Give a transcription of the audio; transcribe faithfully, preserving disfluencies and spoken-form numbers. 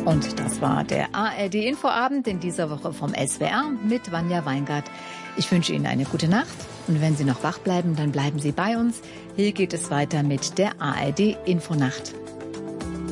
Und das war der A R D-Infoabend in dieser Woche vom S W R mit Vanja Weingart. Ich wünsche Ihnen eine gute Nacht und wenn Sie noch wach bleiben, dann bleiben Sie bei uns. Hier geht es weiter mit der A R D-Infonacht.